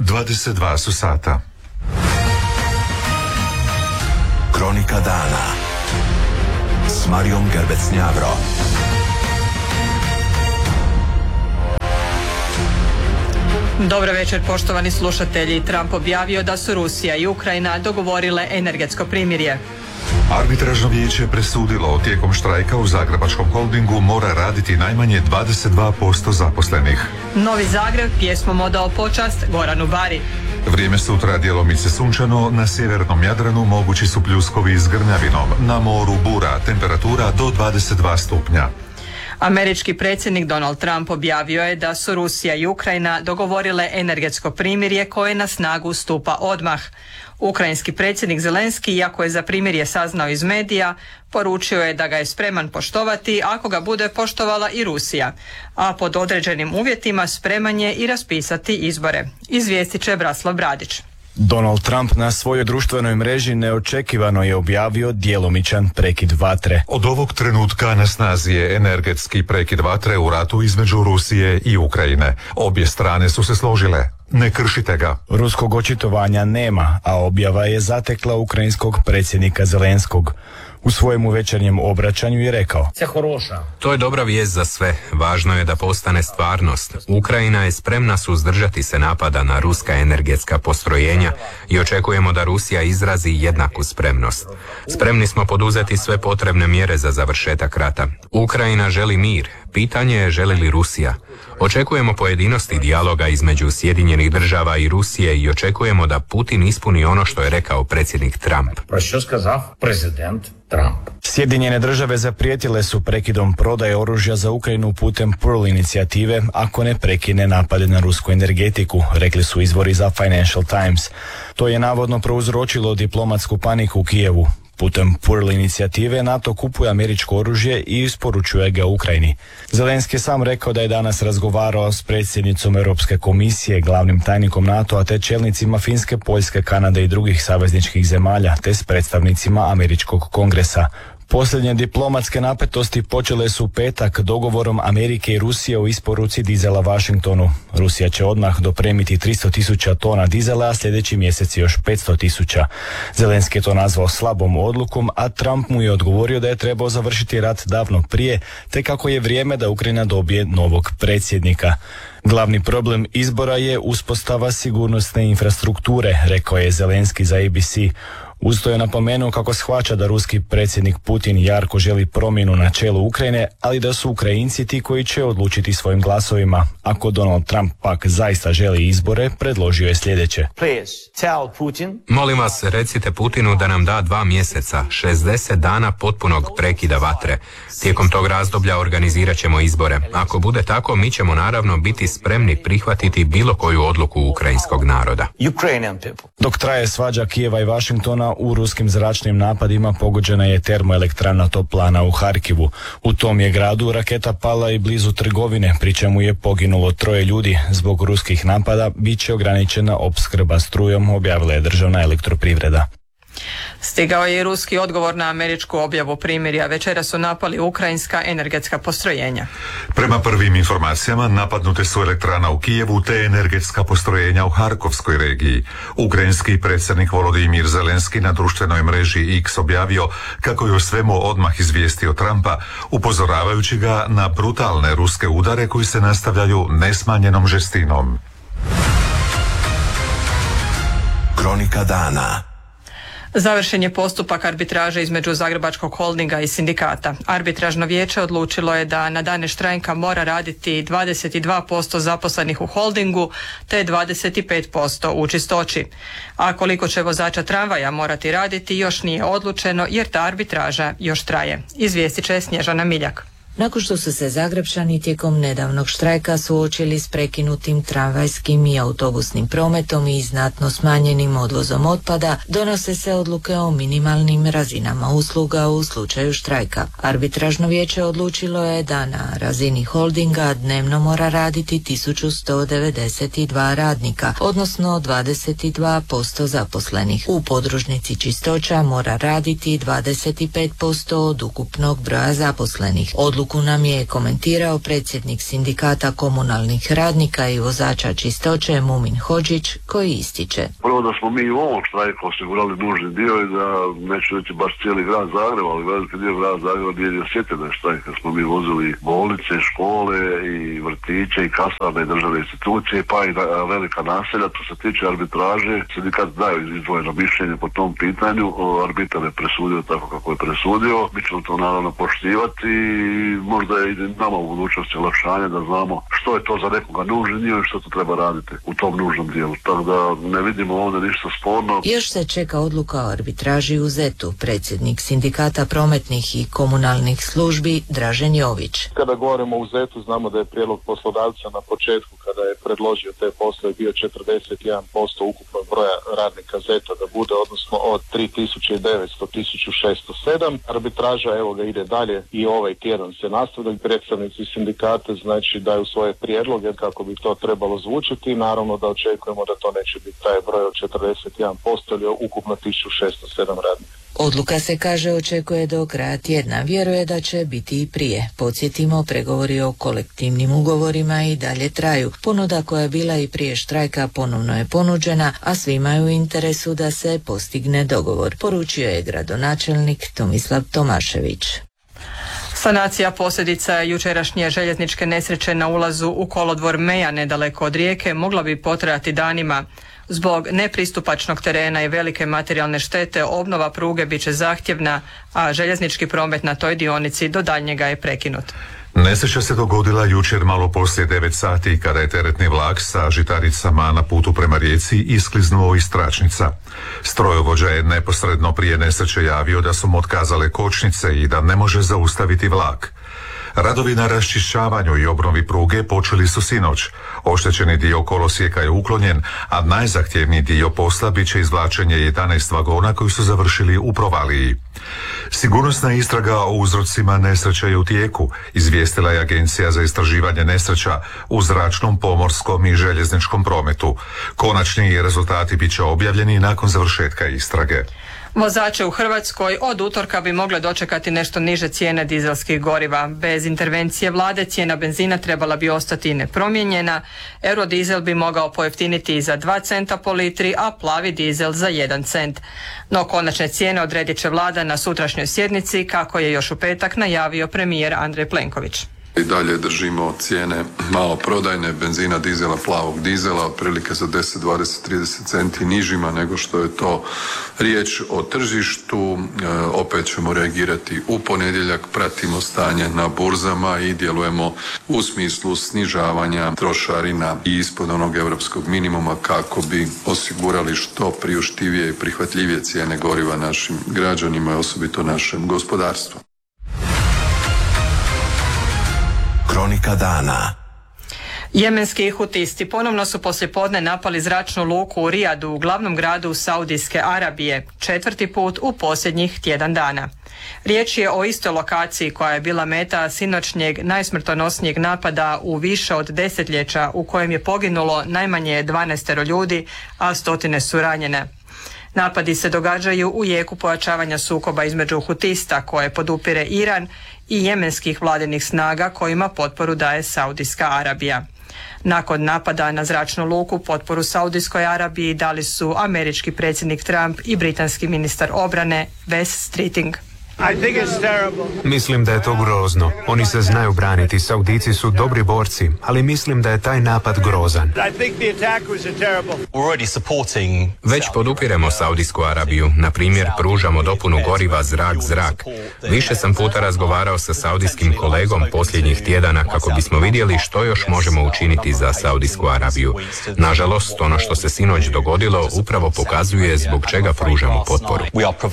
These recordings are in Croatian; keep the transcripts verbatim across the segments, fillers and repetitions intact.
dvadeset dva su sata. Kronika dana s Marijom Gerbec-Njavro. Dobro večer, poštovani slušatelji. Trump objavio da su Rusija i Ukrajina dogovorile energetsko primirje. Arbitražno vijeće presudilo tijekom štrajka u Zagrebačkom holdingu mora raditi najmanje dvadeset dva posto zaposlenih. Novi Zagreb pjesmom odao počast Goranu Bari. Vrijeme sutra djelomice sunčano, na sjevernom Jadranu mogući su pljuskovi s grmljavinom, na moru bura, temperatura do dvadeset dva stupnja. Američki predsjednik Donald Trump objavio je da su Rusija i Ukrajina dogovorile energetsko primirje koje na snagu stupa odmah. Ukrajinski predsjednik Zelenski, iako je za primirje saznao iz medija, poručio je da ga je spreman poštovati ako ga bude poštovala i Rusija, a pod određenim uvjetima spreman je i raspisati izbore. Izvijestit će Braslav Bradić. Donald Trump na svojoj društvenoj mreži neočekivano je objavio djelomičan prekid vatre. Od ovog trenutka na snazi je energetski prekid vatre u ratu između Rusije i Ukrajine. Obje strane su se složile. Ne kršite ga. Ruskog očitovanja nema, a objava je zatekla ukrajinskog predsjednika Zelenskog. U svojemu večernjem obraćanju je rekao: To je dobra vijest za sve. Važno je da postane stvarnost. Ukrajina je spremna suzdržati se napada na ruska energetska postrojenja i očekujemo da Rusija izrazi jednaku spremnost. Spremni smo poduzeti sve potrebne mjere za završetak rata. Ukrajina želi mir. Pitanje je želi li Rusija. Očekujemo pojedinosti dijaloga između Sjedinjenih država i Rusije i očekujemo da Putin ispuni ono što je rekao predsjednik Trump. Про що сказав президент Трамп. Sjedinjene države zaprijetile su prekidom prodaje oružja za Ukrajinu putem Pearl inicijative ako ne prekine napade na rusku energetiku, rekli su izvori za Financial Times. To je navodno prouzročilo diplomatsku paniku u Kijevu. Putem Pearl inicijative NATO kupuje američko oružje i isporučuje ga Ukrajini. Zelenski je sam rekao da je danas razgovarao s predsjednicom Europske komisije, glavnim tajnikom NATO-a te čelnicima Finske, Poljske, Kanade i drugih savezničkih zemalja te s predstavnicima američkog kongresa. Posljednje diplomatske napetosti počele su u petak dogovorom Amerike i Rusije o isporuci dizela Washingtonu. Rusija će odmah dopremiti tristo tisuća tona dizela, a sljedeći mjesec još petsto tisuća. Zelenski je to nazvao slabom odlukom, a Trump mu je odgovorio da je trebao završiti rat davno prije, te kako je vrijeme da Ukrajina dobije novog predsjednika. Glavni problem izbora je uspostava sigurnosne infrastrukture, rekao je Zelenski za A B C. Uz to je napomenuo kako shvaća da ruski predsjednik Putin jarko želi promjenu na čelu Ukrajine, ali da su Ukrajinci ti koji će odlučiti svojim glasovima. Ako Donald Trump pak zaista želi izbore, predložio je sljedeće. Molim vas, recite Putinu da nam da dva mjeseca, šezdeset dana potpunog prekida vatre. Tijekom tog razdoblja organizirat ćemo izbore. Ako bude tako, mi ćemo naravno biti spremni prihvatiti bilo koju odluku ukrajinskog naroda. Dok traje svađa Kijeva i Washingtona, u ruskim zračnim napadima pogođena je termoelektrana Toplana u Harkivu. U tom je gradu raketa pala i blizu trgovine, pri čemu je poginulo troje ljudi. Zbog ruskih napada bit će ograničena opskrba strujom, objavila je državna elektroprivreda. Stigao je i ruski odgovor na američku objavu primirja. Večera su napali ukrajinska energetska postrojenja. Prema prvim informacijama napadnute su elektrana u Kijevu te energetska postrojenja u Harkovskoj regiji. Ukrajinski predsjednik Volodimir Zelenski na društvenoj mreži X objavio kako je o svemu odmah izvijestio Trumpa, upozoravajući ga na brutalne ruske udare koji se nastavljaju nesmanjenom žestinom. Kronika dana. Završen je postupak arbitraže između Zagrebačkog holdinga i sindikata. Arbitražno vijeće odlučilo je da na dane štrajka mora raditi dvadeset dva posto zaposlenih u holdingu te dvadeset pet posto u čistoći. A koliko će vozača tramvaja morati raditi još nije odlučeno jer ta arbitraža još traje. Izvijestit će Snježana Miljak. Nakon što su se Zagrepčani tijekom nedavnog štrajka suočili s prekinutim tramvajskim i autobusnim prometom i znatno smanjenim odvozom otpada, donose se odluke o minimalnim razinama usluga u slučaju štrajka. Arbitražno vijeće odlučilo je da na razini holdinga dnevno mora raditi tisuću sto devedeset dva radnika, odnosno dvadeset dva posto zaposlenih. U podružnici čistoća mora raditi dvadeset pet posto od ukupnog broja zaposlenih. Odluku Odluku nam je komentirao predsjednik sindikata komunalnih radnika i vozača čistoće Mumin Hodžić, koji ističe. Prvo da smo mi u ovom štrajku osigurali nužni dio i da neću reći baš cijeli grad Zagreba, ali veliki dio grada Zagreba nije ni osjetio da je štrajk. Smo mi vozili bolnice, škole i vrtiće i kasarne i državne institucije, pa i velika naselja. To se tiče arbitraže, sindikat daju izdvojeno mišljenje po tom pitanju. Arbitar je presudio tako kako je presudio. Mi ćemo to naravno poštivati i možda je i nama u budućnosti olakšanje da znamo što je to za nekoga nužni dio i što to treba raditi u tom nužnom dijelu. Tako da ne vidimo ovdje ništa sporno. Još se čeka odluka o arbitraži u Zetu. Predsjednik sindikata prometnih i komunalnih službi Dražen Jović. Kada govorimo o Zetu, znamo da je prijedlog poslodavca na početku kada je predložio te poslove bio četrdeset jedan posto ukupnog broja radnika Zeta da bude, odnosno od tri tisuće devetsto do tisuću šesto sedam. Arbitraža evo ga ide dalje i ovaj tjedan se nastavlja. Predstavnici sindikata znači daju svoje prijedloge kako bi to trebalo zvučiti i naravno da očekujemo da to neće biti taj broj od četrdeset jedan posto ili ukupno tisuću šesto sedam radnika. Odluka se, kaže, očekuje do kraja tjedna. Vjeruje da će biti i prije. Podsjetimo, pregovori o kolektivnim ugovorima i dalje traju. Ponuda koja je bila i prije štrajka ponovno je ponuđena, a svima je u interesu da se postigne dogovor, poručio je gradonačelnik Tomislav Tomašević. Sanacija posljedica jučerašnje željezničke nesreće na ulazu u kolodvor Meja nedaleko od Rijeke mogla bi potrajati danima. Zbog nepristupačnog terena i velike materijalne štete obnova pruge bit će zahtjevna, a željeznički promet na toj dionici do daljnjega je prekinut. Nesreća se dogodila jučer malo poslije devet sati kada je teretni vlak sa žitaricama na putu prema Rijeci iskliznuo iz tračnica. Strojovođa je neposredno prije nesreće javio da su mu otkazale kočnice i da ne može zaustaviti vlak. Radovi na raščišćavanju i obnovi pruge počeli su sinoć. Oštećeni dio kolosijeka je uklonjen, a najzahtjevniji dio posla bit će izvlačenje jedanaest vagona koji su završili u provaliji. Sigurnosna istraga o uzrocima nesreća je u tijeku, izvijestila je Agencija za istraživanje nesreća u zračnom, pomorskom i željezničkom prometu. Konačni rezultati bit će objavljeni nakon završetka istrage. Vozače u Hrvatskoj od utorka bi mogle dočekati nešto niže cijene dizelskih goriva. Bez intervencije vlade cijena benzina trebala bi ostati nepromijenjena. Eurodizel bi mogao pojeftiniti za dva centa po litri, a plavi dizel za jedan cent. No konačne cijene odredit će vlada na sutrašnjoj sjednici, kako je još u petak najavio premijer Andrej Plenković. I dalje držimo cijene maloprodajne benzina, dizela, plavog dizela otprilike za deset, dvadeset, trideset centi nižima nego što je to riječ o tržištu. E, opet ćemo reagirati u ponedjeljak, pratimo stanje na burzama i djelujemo u smislu snižavanja trošarina i ispod onog europskog minimuma kako bi osigurali što priuštivije i prihvatljivije cijene goriva našim građanima i osobito našem gospodarstvu. Kronika dana. Jemenski hutisti ponovno su poslijepodne napali zračnu luku u Rijadu, u glavnom gradu Saudijske Arabije, četvrti put u posljednjih tjedan dana. Riječ je o istoj lokaciji koja je bila meta sinoćnjeg najsmrtonosnijeg napada u više od desetljeća, u kojem je poginulo najmanje dvanaestero ljudi, a stotine su ranjene. Napadi se događaju u jeku pojačavanja sukoba između hutista, koje podupire Iran, i jemenskih vladinih snaga kojima potporu daje Saudijska Arabija. Nakon napada na zračnu luku potporu Saudijskoj Arabiji dali su američki predsjednik Trump i britanski ministar obrane Wes Streeting. Mislim da je to grozno. Oni se znaju braniti. Saudici su dobri borci, ali mislim da je taj napad grozan. Već podupiremo Saudijsku Arabiju. Na primjer, pružamo dopunu goriva zrak-zrak. Više sam puta razgovarao sa saudijskim kolegom posljednjih tjedana kako bismo vidjeli što još možemo učiniti za Saudijsku Arabiju. Nažalost, ono što se sinoć dogodilo upravo pokazuje zbog čega pružamo potporu.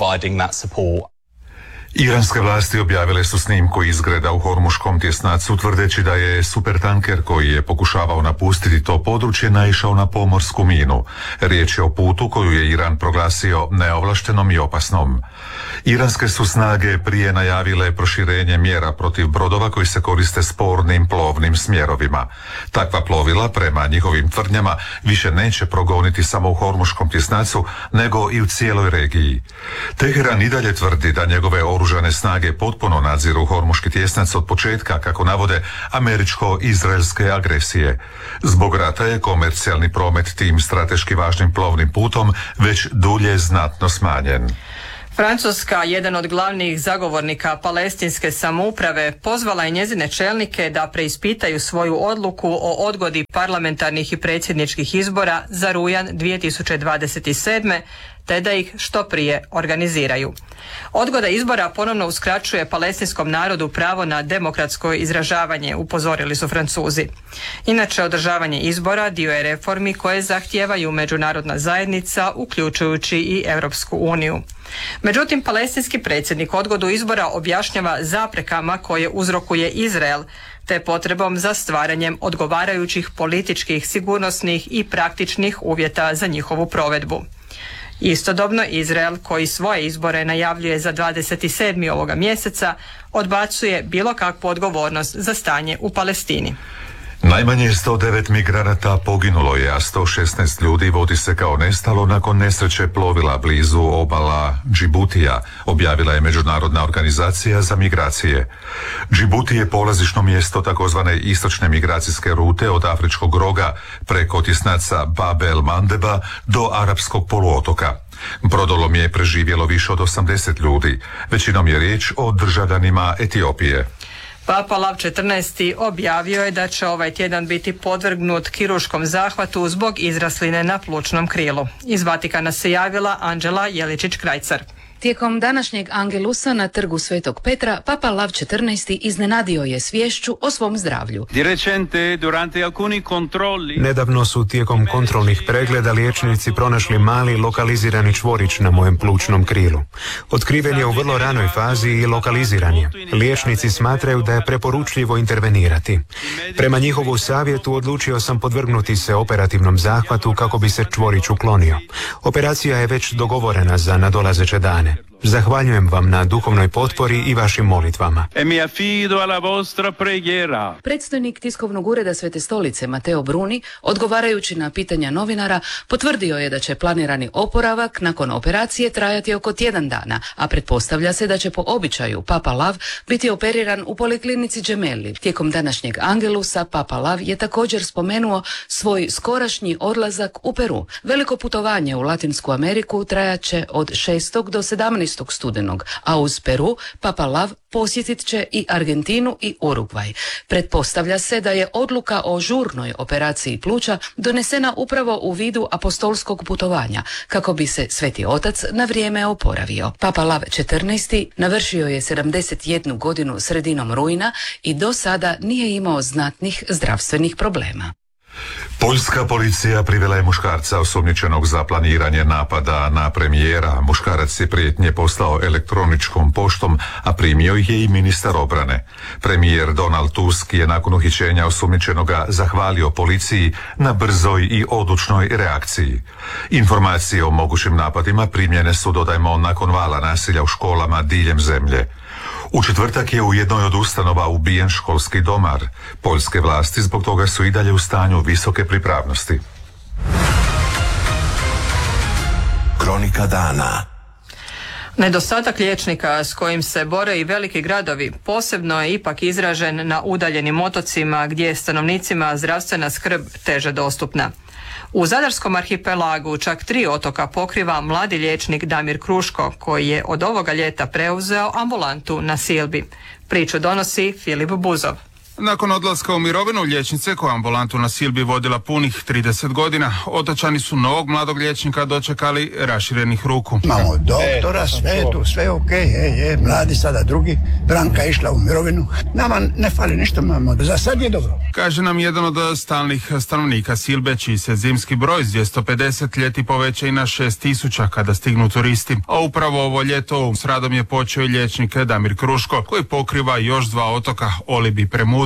Iranske vlasti objavile su snimku izgreda u Hormuškom tjesnacu, tvrdeći da je supertanker koji je pokušavao napustiti to područje naišao na pomorsku minu. Riječ je o putu koju je Iran proglasio neovlaštenom i opasnom. Iranske su snage prije najavile proširenje mjera protiv brodova koji se koriste spornim plovnim smjerovima. Takva plovila, prema njihovim tvrdnjama, više neće progoniti samo u Hormuškom tjesnacu, nego i u cijeloj regiji. Teheran i dalje tvrdi da njegove oružane snage potpuno nadziru Hormuški tjesnac od početka, kako navode, američko-izraelske agresije. Zbog rata je komercijalni promet tim strateški važnim plovnim putom već dulje znatno smanjen. Francuska, jedan od glavnih zagovornika palestinske samouprave, pozvala je njezine čelnike da preispitaju svoju odluku o odgodi parlamentarnih i predsjedničkih izbora za rujan dvije tisuće dvadeset sedme te da ih što prije organiziraju. Odgoda izbora ponovno uskraćuje palestinskom narodu pravo na demokratsko izražavanje, upozorili su Francuzi. Inače, održavanje izbora dio je reformi koje zahtijevaju međunarodna zajednica, uključujući i Europsku uniju. Međutim, palestinski predsjednik odgodu izbora objašnjava zaprekama koje uzrokuje Izrael, te potrebom za stvaranjem odgovarajućih političkih, sigurnosnih i praktičnih uvjeta za njihovu provedbu. Istodobno, Izrael, koji svoje izbore najavljuje za dvadeset sedmog ovoga mjeseca, odbacuje bilo kakvu odgovornost za stanje u Palestini. Najmanje sto devet migranata poginulo je, a sto šesnaest ljudi vodi se kao nestalo nakon nesreće plovila blizu obala Džibutija, objavila je Međunarodna organizacija za migracije. Džibuti je polazišno mjesto takozvane istočne migracijske rute od Afričkog roga preko tjesnaca Bab el Mandeba do Arapskog poluotoka. Brodolom je preživjelo više od osamdeset ljudi, većinom je riječ o državljanima Etiopije. Papa Lav četrnaesti objavio je da će ovaj tjedan biti podvrgnut kirurškom zahvatu zbog izrasline na plućnom krilu. Iz Vatikana se javila Anđela Jeličić-Krajcar. Tijekom današnjeg Angelusa na trgu Svetog Petra, Papa Lav četrnaesti iznenadio je sviješću o svom zdravlju. Nedavno su tijekom kontrolnih pregleda liječnici pronašli mali lokalizirani čvorić na mojem plućnom krilu. Otkriven je u vrlo ranoj fazi i lokaliziran je. Liječnici smatraju da je preporučljivo intervenirati. Prema njihovu savjetu odlučio sam podvrgnuti se operativnom zahvatu kako bi se čvorić uklonio. Operacija je već dogovorena za nadolazeće dane. Zahvaljujem vam na duhovnoj potpori i vašim molitvama. Predstojnik tiskovnog ureda Svete stolice Mateo Bruni, odgovarajući na pitanja novinara, potvrdio je da će planirani oporavak nakon operacije trajati oko tjedan dana, a pretpostavlja se da će po običaju Papa Lav biti operiran u poliklinici Gemelli. Tijekom današnjeg Angelusa Papa Lav je također spomenuo svoj skorašnji odlazak u Peru. Veliko putovanje u Latinsku Ameriku trajat će od šestog do sedamnaestog studenog, a uz Peru Papa Lav posjetit će i Argentinu i Urugvaj. Pretpostavlja se da je odluka o žurnoj operaciji pluća donesena upravo u vidu apostolskog putovanja, kako bi se Sveti Otac na vrijeme oporavio. Papa Lav četrnaesti navršio je sedamdeset jednu godinu sredinom rujna i do sada nije imao znatnih zdravstvenih problema. Poljska policija privela je muškarca osumnjičenog za planiranje napada na premijera. Muškarac je prijetnje poslao elektroničkom poštom, a primio ih je i ministar obrane. Premijer Donald Tusk je nakon uhićenja osumnjičenoga zahvalio policiji na brzoj i odlučnoj reakciji. Informacije o mogućim napadima primljene su, dodajmo, nakon vala nasilja u školama diljem zemlje. U četvrtak je u jednoj od ustanova ubijen školski domar. Poljske vlasti zbog toga su i dalje u stanju visoke pripravnosti. Kronika dana. Nedostatak liječnika s kojim se bore i veliki gradovi posebno je ipak izražen na udaljenim otocima gdje je stanovnicima zdravstvena skrb teže dostupna. U Zadarskom arhipelagu čak tri otoka pokriva mladi liječnik Damir Kruško, koji je od ovoga ljeta preuzeo ambulantu na Silbi. Priču donosi Filip Buzov. Nakon odlaska u mirovinu liječnice koja ambulantu na Silbi vodila punih trideset godina, otočani su novog mladog liječnika dočekali raširenih ruku. Imamo doktora, sve je tu, sve je ok, je, je, mladi sada drugi, Branka je išla u mirovinu, nama ne fali ništa, imamo, za sad je dobro. Kaže nam jedan od stalnih stanovnika Silbe, čiji se zimski broj s dvjesto pedeset ljeti poveća i na šest tisuća kada stignu turisti. A upravo ovo ljeto s radom je počeo i liječnik Damir Kruško, koji pokriva još dva otoka, Olib i Premud,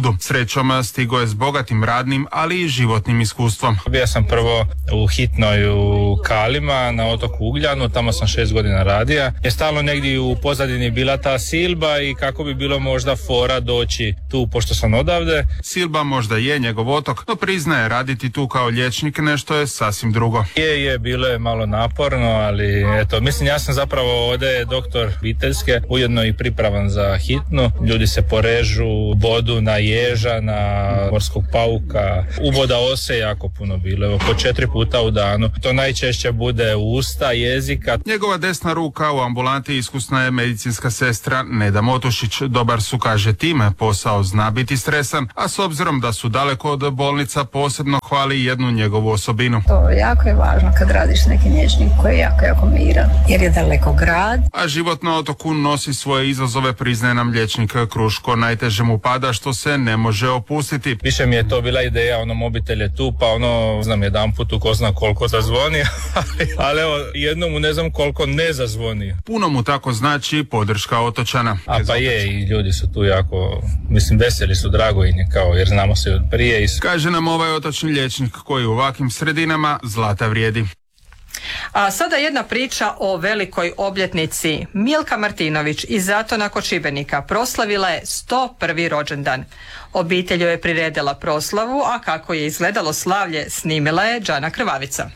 sudu. Srećom stigo je s bogatim radnim, ali i životnim iskustvom. Bio sam prvo u hitnoj u Kalima na otoku Ugljanu, tamo sam šest godina radio. Je stalno negdje u pozadini bila ta silba i kako bi bilo možda fora doći tu pošto sam odavde. Silba možda je njegov otok, no priznaje raditi tu kao liječnik nešto je sasvim drugo. Je, je, bilo je malo naporno, ali eto, mislim ja sam zapravo ovdje doktor obiteljske, ujedno i pripravan za hitnu. Ljudi se porežu, bodu na ježa, na morskog pauka, uboda ose jako puno bilo, oko četiri puta u danu. To najčešće bude usta, jezika. Njegova desna ruka u ambulanti iskusna je medicinska sestra Neda Motušić. Dobar su, kaže, time, posao zna biti stresan, a s obzirom da su daleko od bolnica posebno hvali jednu njegovu osobinu. To jako je važno kad radiš neki liječnik koji je jako, jako miran, jer je daleko grad. A život na otoku nosi svoje izazove, priznaje nam liječnik Kruško. Najteže mu pada što se ne može opustiti. Više mi je to bila ideja, ono mobitel je tu, pa ono, znam jedan put u ko zna koliko zazvoni, ali evo, jednom mu ne znam koliko ne zazvoni. Puno mu tako znači podrška otočana. A pa je, i ljudi su tu jako, mislim, veseli su, drago im je, kao, jer znamo se od prije. I... Kaže nam ovaj otočni liječnik koji u ovakvim sredinama zlata vrijedi. A sada jedna priča o velikoj obljetnici. Milka Martinović iz Zatona kod Šibenika proslavila je sto prvi rođendan. Obitelj joj je priredila proslavu, a kako je izgledalo slavlje snimila je Đana Krvavica.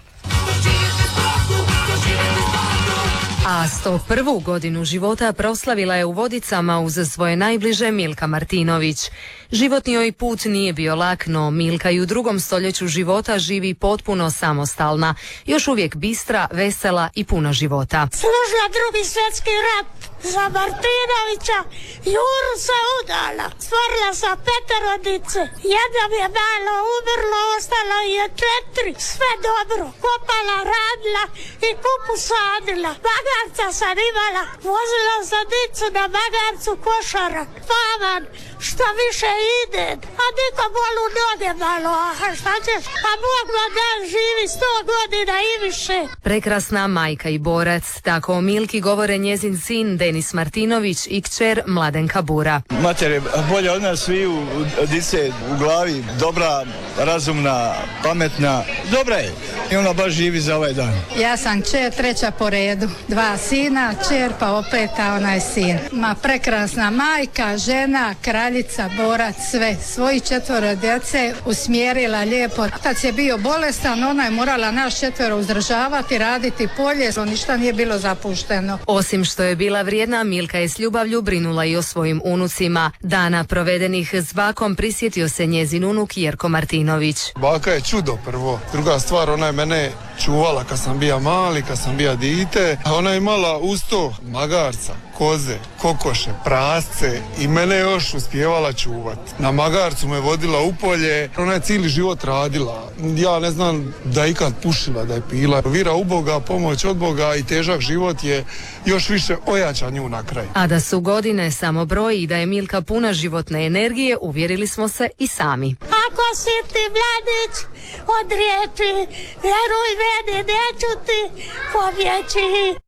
A sto prvu godinu života proslavila je u Vodicama uz svoje najbliže Milka Martinović. Životni joj put nije bio lak, no Milka i u drugom stoljeću života živi potpuno samostalna, još uvijek bistra, vesela i puna života. Služila drugi svjetski rat za Martinovića, Juru se udala, stvorila sam peterodice, jedna mi je malo umrlo, ostalo je četiri, sve dobro, kopala, radila i kupu sadila, magarca sam imala, vozila sam dicu na magarcu košara, paman, što više ide, a niko bolu noge malo, a šta ćeš, a Bog vam dan živi sto godina i više. Prekrasna majka i borac, tako o Milki govore njezin sin Denis Martinović i kćer Mladenka Bura. Mater je bolja od nas svi, u dice u glavi, dobra, razumna, pametna, dobra je i ona baš živi za ovaj dan. Ja sam kćer treća po redu, dva sina, kćer pa opet a onaj sin. Ma prekrasna majka, žena, kraljica, borac, sve. Svoji četvoro djece usmjerila lijepo. Kad je bio bolestan, ona je morala nas četvero uzdržavati, raditi polje, ništa nije bilo zapušteno. Osim što je bila vrijedna, Milka je s ljubavlju brinula i o svojim unucima. Dana provedenih s bakom prisjetio se njezin unuk Jerko Martinović. Baka je čudo prvo. Druga stvar, ona je mene čuvala kad sam bija mali, kad sam bija dite. A ona je imala usto magarca, koze, kokoše, prasce i mene još uspijevala čuvat. Na magarcu me vodila u polje, ona je cijeli život radila. Ja ne znam da je ikad pušila, da je pila. Vira u Boga, pomoć od Boga i težak život je još više ojača nju na kraju. A da su godine samo broj i da je Milka puna životne energije, uvjerili smo se i sami. Ako si ti mladić od riječi, vjeruj meni, neću ti pobjeći.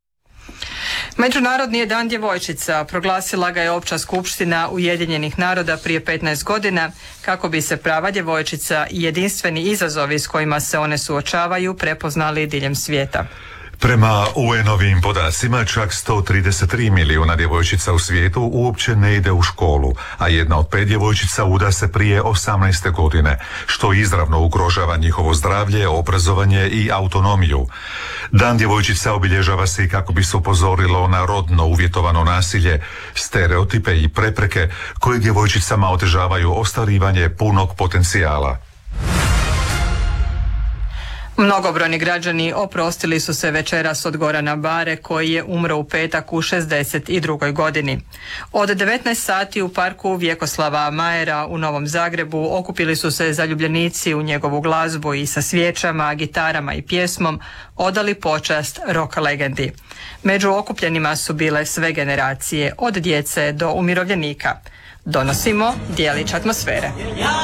Međunarodni je dan djevojčica, proglasila ga je Opća skupština Ujedinjenih naroda prije petnaest godina kako bi se prava djevojčica i jedinstveni izazovi s kojima se one suočavaju prepoznali diljem svijeta. Prema U N-ovim podacima čak sto trideset tri milijuna djevojčica u svijetu uopće ne ide u školu, a jedna od pet djevojčica uda se prije osamnaeste godine, što izravno ugrožava njihovo zdravlje, obrazovanje i autonomiju. Dan djevojčica obilježava se i kako bi se upozorilo na rodno uvjetovano nasilje, stereotipe i prepreke koje djevojčicama otežavaju ostvarivanje punog potencijala. Mnogobrojni građani oprostili su se večeras od Gorana Bare koji je umro u petak u šezdeset drugoj godini. Od devetnaest sati u parku Vjekoslava Majera u Novom Zagrebu okupili su se zaljubljenici u njegovu glazbu i sa svijećama, gitarama i pjesmom odali počast rock legendi. Među okupljenima su bile sve generacije, od djece do umirovljenika. Donosimo djelić atmosfere.